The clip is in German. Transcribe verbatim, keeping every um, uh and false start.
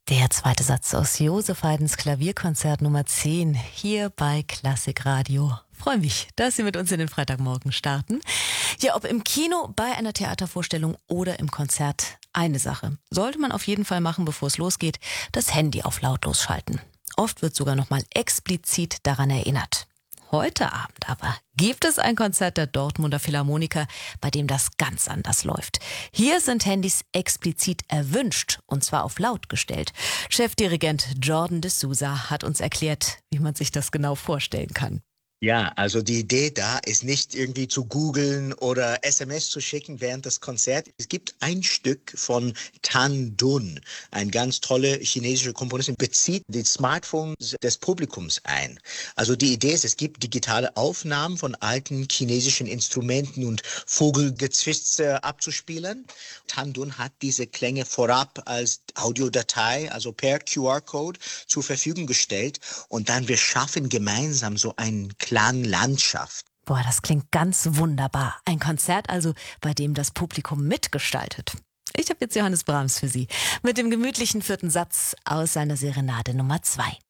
Der zweite Satz aus Joseph Haydns Klavierkonzert Nummer zehn hier bei Klassik Radio. Freue mich, dass Sie mit uns in den Freitagmorgen starten. Ja, ob im Kino, bei einer Theatervorstellung oder im Konzert, eine Sache sollte man auf jeden Fall machen, bevor es losgeht: das Handy auf lautlos schalten. Oft wird sogar nochmal explizit daran erinnert. Heute Abend aber gibt es ein Konzert der Dortmunder Philharmoniker, bei dem das ganz anders läuft. Hier sind Handys explizit erwünscht, und zwar auf laut gestellt. Chefdirigent Jordan de Souza hat uns erklärt, wie man sich das genau vorstellen kann. Ja, also die Idee da ist nicht irgendwie zu googeln oder S M S zu schicken während des Konzerts. Es gibt ein Stück von Tan Dun, ein ganz tolle chinesische Komponistin, bezieht die Smartphones des Publikums ein. Also die Idee ist, es gibt digitale Aufnahmen von alten chinesischen Instrumenten und Vogelgezwitscher abzuspielen. Tan Dun hat diese Klänge vorab als Audiodatei, also per Q R-Code, zur Verfügung gestellt, und dann wir schaffen gemeinsam so ein Klanglandschaft. Boah, das klingt ganz wunderbar. Ein Konzert also, bei dem das Publikum mitgestaltet. Ich habe jetzt Johannes Brahms für Sie mit dem gemütlichen vierten Satz aus seiner Serenade Nummer zwei.